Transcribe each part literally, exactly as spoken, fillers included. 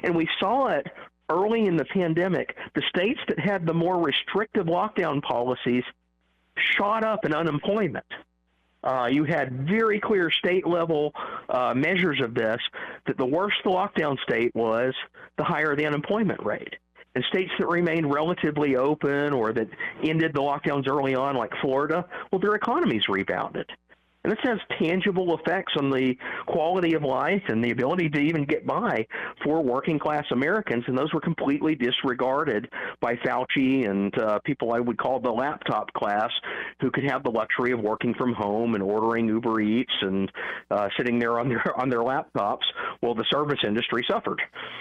And we saw it early in the pandemic. The states that had the more restrictive lockdown policies shot up in unemployment. Uh, you had very clear state-level uh, measures of this, that the worse the lockdown state was, the higher the unemployment rate. And states that remained relatively open or that ended the lockdowns early on, like Florida, well, their economies rebounded. And this has tangible effects on the quality of life and the ability to even get by for working-class Americans, and those were completely disregarded by Fauci and uh, people I would call the laptop class, who could have the luxury of working from home and ordering Uber Eats and uh, sitting there on their on their laptops while the service industry suffered.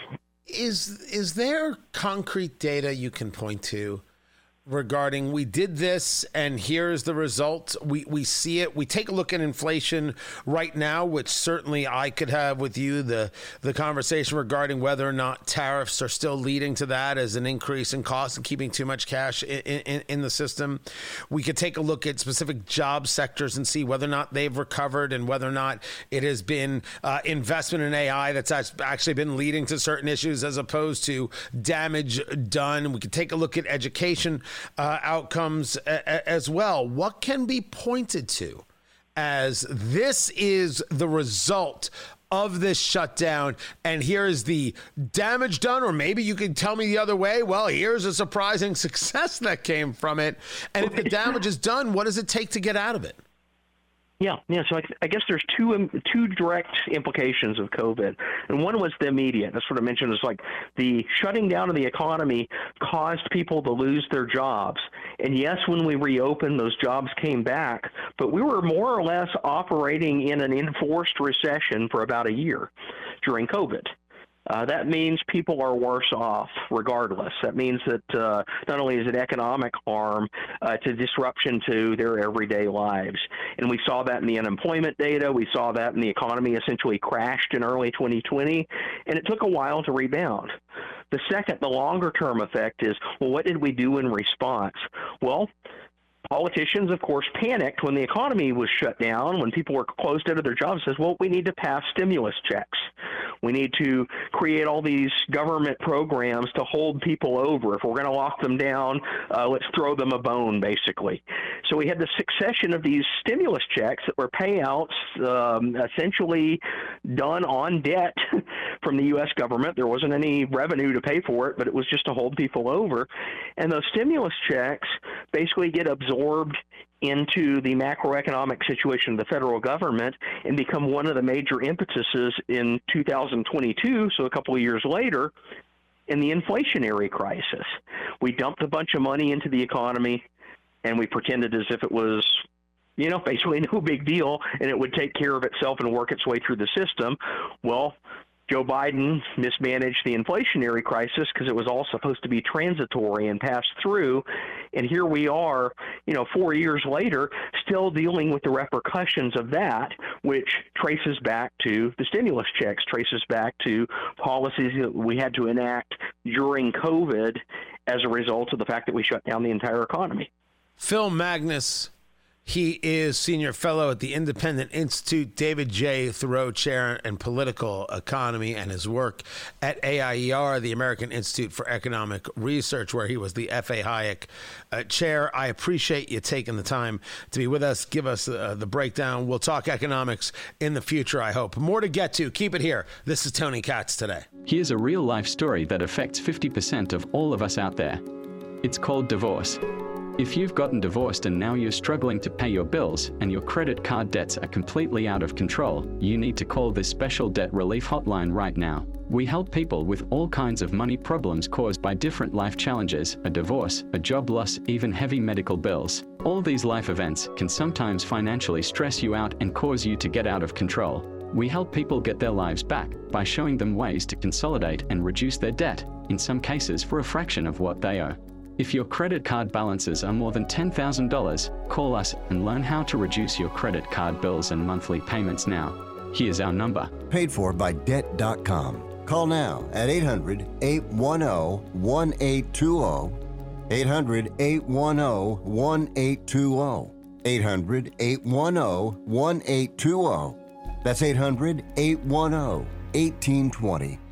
Is is there concrete data you can point to regarding, we did this and here's the result? We we see it. We take a look at inflation right now, which certainly I could have with you the the conversation regarding whether or not tariffs are still leading to that as an increase in cost and keeping too much cash in, in, in the system. We could take a look at specific job sectors and see whether or not they've recovered and whether or not it has been uh, investment in A I that's actually been leading to certain issues as opposed to damage done. We could take a look at education Uh, outcomes a, a, as well. What can be pointed to as this is the result of this shutdown, and here is the damage done? Or maybe you can tell me the other way. Well, here's a surprising success that came from it. And if the damage is done, what does it take to get out of it? Yeah, yeah. So I, I guess there's two um, two direct implications of COVID, and one was the immediate. That's what I mentioned. Is like the shutting down of the economy caused people to lose their jobs. And yes, when we reopened, those jobs came back, but we were more or less operating in an enforced recession for about a year during COVID. Uh, that means people are worse off regardless. That means that uh, not only is it economic harm, uh, it's a disruption to their everyday lives. And we saw that in the unemployment data. We saw that in the economy essentially crashed in early twenty twenty, and it took a while to rebound. The second, the longer-term effect is, well, what did we do in response? Well, politicians, of course, panicked when the economy was shut down, when people were closed out of their jobs, says, well, we need to pass stimulus checks. We need to create all these government programs to hold people over. If we're going to lock them down, uh, let's throw them a bone, basically. So we had the succession of these stimulus checks that were payouts um, essentially done on debt from the U S government. There wasn't any revenue to pay for it, but it was just to hold people over. And those stimulus checks basically get absorbed into the macroeconomic situation of the federal government and become one of the major impetuses in two thousand twenty-two, so a couple of years later, in the inflationary crisis. We dumped a bunch of money into the economy, and we pretended as if it was, you know, basically no big deal, and it would take care of itself and work its way through the system. Well, Joe Biden mismanaged the inflationary crisis because it was all supposed to be transitory and pass through. And here we are, you know, four years later, still dealing with the repercussions of that, which traces back to the stimulus checks, traces back to policies that we had to enact during COVID as a result of the fact that we shut down the entire economy. Phil Magness. He is senior fellow at the Independent Institute, David J. Thoreau Chair in Political Economy, and his work at A I E R, the American Institute for Economic Research, where he was the F A Hayek uh, chair. I appreciate you taking the time to be with us, give us uh, the breakdown. We'll talk economics in the future, I hope. More to get to. Keep it here. This is Tony Katz Today. Here's a real-life story that affects fifty percent of all of us out there. It's called divorce. If you've gotten divorced and now you're struggling to pay your bills and your credit card debts are completely out of control, you need to call this special debt relief hotline right now. We help people with all kinds of money problems caused by different life challenges, a divorce, a job loss, even heavy medical bills. All these life events can sometimes financially stress you out and cause you to get out of control. We help people get their lives back by showing them ways to consolidate and reduce their debt, in some cases for a fraction of what they owe. If your credit card balances are more than ten thousand dollars, call us and learn how to reduce your credit card bills and monthly payments now. Here's our number. Paid for by debt dot com. Call now at eight hundred, eight one zero, one eight two zero, eight hundred, eight one zero, one eight two zero, eight hundred, eight one zero, one eight two zero. That's eight hundred, eight one zero, one eight two zero.